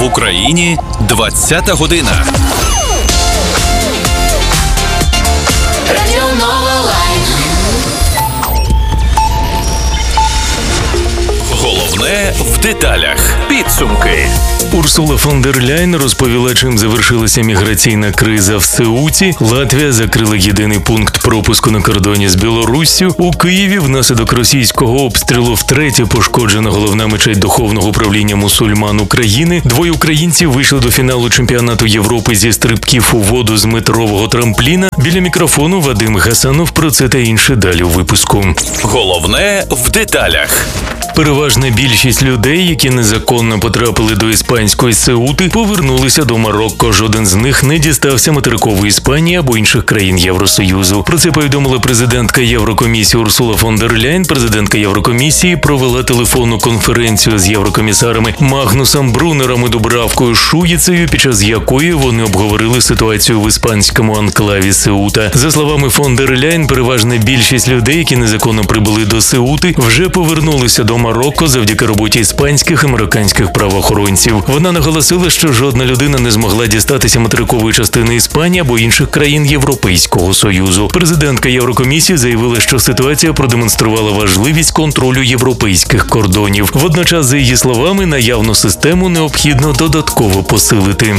В Україні 20-та година. Головне в деталях. Підсумки. Урсула фон дер Ляйн розповіла, чим завершилася міграційна криза в Сеуті. Латвія закрила єдиний пункт пропуску на кордоні з Білоруссю. У Києві внаслідок російського обстрілу втретє пошкоджена головна мечеть Духовного управління мусульман України. Двоє українців вийшли до фіналу чемпіонату Європи зі стрибків у воду з метрового трампліна. Біля мікрофону Вадим Гасанов. Про це та інше далі у випуску. Головне в деталях. Переважна більшість людей, які незаконно потрапили до іспанської Сеути, повернулися до Марокко. Жоден з них не дістався материкової Іспанії або інших країн Євросоюзу. Про це повідомила президентка Єврокомісії Урсула фон дер Ляйн. Президентка Єврокомісії провела телефонну конференцію з єврокомісарами Магнусом Брунером і Дубравкою Шуїцею, під час якої вони обговорили ситуацію в іспанському анклаві Сеута. За словами фон дер Ляйн, переважна більшість людей, які незаконно прибули до Сеути, вже повернулися до Марокко завдяки роботі іспанських і марокканських правоохоронців. Вона наголосила, що жодна людина не змогла дістатися материкової частини Іспанії або інших країн Європейського Союзу. Президентка Єврокомісії заявила, що ситуація продемонструвала важливість контролю європейських кордонів. Водночас, за її словами, наявну систему необхідно додатково посилити.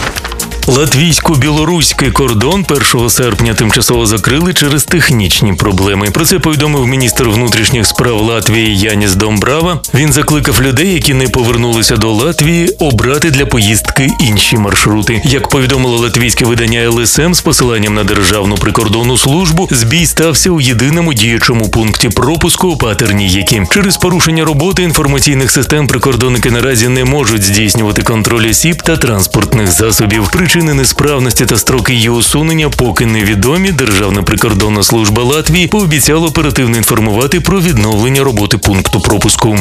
Латвійсько-білоруський кордон 1 серпня тимчасово закрили через технічні проблеми. Про це повідомив міністр внутрішніх справ Латвії Яніс Домбрава. Він закликав людей, які не повернулися до Латвії, обрати для поїздки інші маршрути. Як повідомило латвійське видання ЛСМ з посиланням на Державну прикордонну службу, збій стався у єдиному діючому пункті пропуску у Патернієкі. Через порушення роботи інформаційних систем прикордонники наразі не можуть здійснювати контроль осіб та транспортних засобів. Причини несправності та строки її усунення поки невідомі. Державна прикордонна служба Латвії пообіцяла оперативно інформувати про відновлення роботи пункту пропуску.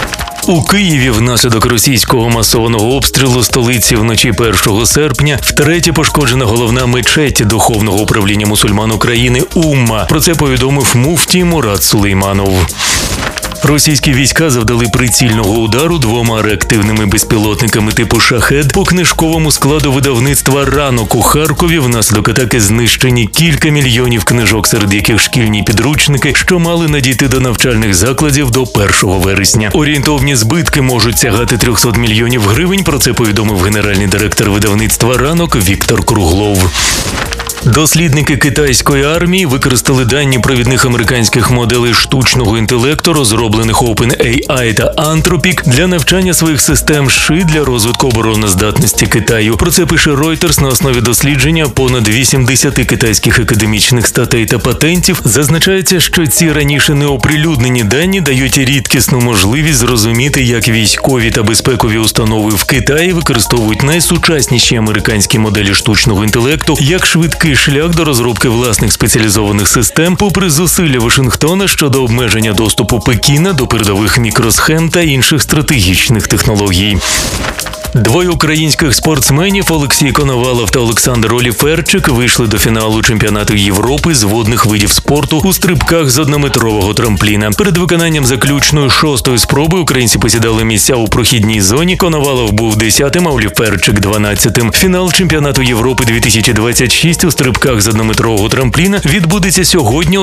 У Києві внаслідок російського масованого обстрілу столиці вночі 1 серпня втретє пошкоджена головна мечеть Духовного управління мусульман України Умма. Про це повідомив муфтій Мурат Сулейманов. Російські війська завдали прицільного удару 2 реактивними безпілотниками типу «Шахед» по книжковому складу видавництва «Ранок» у Харкові. Внаслідок атаки знищені кілька мільйонів книжок, серед яких шкільні підручники, що мали надійти до навчальних закладів до 1 вересня. Орієнтовні збитки можуть сягати 300 мільйонів гривень. Про це повідомив генеральний директор видавництва «Ранок» Віктор Круглов. Дослідники китайської армії використали дані провідних американських моделей штучного інтелекту, розроблених OpenAI та Anthropic, для навчання своїх систем ШИ для розвитку обороноздатності Китаю. Про це пише Reuters на основі дослідження понад 80 китайських академічних статей та патентів. Зазначається, що ці раніше неоприлюднені дані дають рідкісну можливість зрозуміти, як військові та безпекові установи в Китаї використовують найсучасніші американські моделі штучного інтелекту як швидкий шлях до розробки власних спеціалізованих систем, попри зусилля Вашингтона щодо обмеження доступу Пекіна до передових мікросхем та інших стратегічних технологій. Двоє українських спортсменів Олексій Коновалов та Олександр Оліферчик вийшли до фіналу чемпіонату Європи з водних видів спорту у стрибках з однометрового трампліна. Перед виконанням заключної 6-ї спроби українці посідали місця у прохідній зоні. Коновалов був 10-тим, а Оліферчик – 12-тим. Фінал чемпіонату Європи 2026 у стрибках з однометрового трампліна відбудеться сьогодні о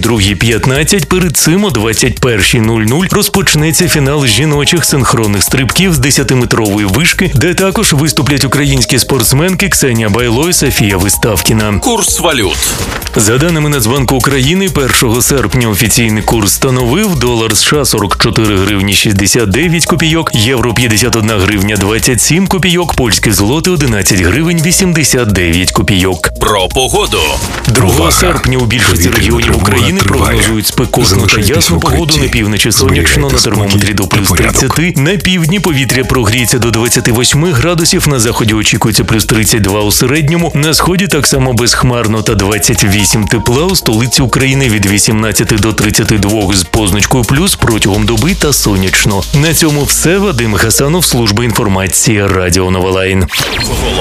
22:15. Перед цим о 21:00 розпочнеться фінал жіночих синхронних стрибків з 10-метрової вишки, де також виступлять українські спортсменки Ксенія Байло і Софія Виставкіна. Курс валют. За даними Нацбанку України, 1 серпня офіційний курс становив долар США 44 гривні 69 копійок, євро 51 гривня 27 копійок, польські злоти 11 гривень 89 копійок. Про погоду. 2 серпня у більшості регіонів України прогнозують спекотну та ясну погоду. На півночі сонячно, на термометрі до плюс 30, на півдні повітря прогріється до 28 градусів, на заході очікується плюс 32 у середньому, на сході так само безхмарно та 28 тепла, у столиці України від 18 до 32 з позначкою плюс протягом доби та сонячно. На цьому все. Вадим Гасанов, служба інформації Радіо Новолайн.